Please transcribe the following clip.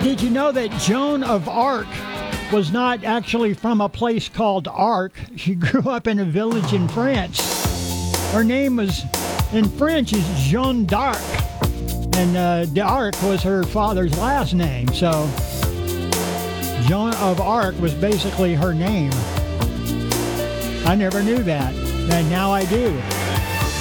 Did you know that Joan of Arc was not actually from a place called Arc? She grew up in a village in France. Her name was, in French, is Jeanne d'Arc. And d'Arc was her father's last name. So Joan of Arc was basically her name. I never knew that. And now I do.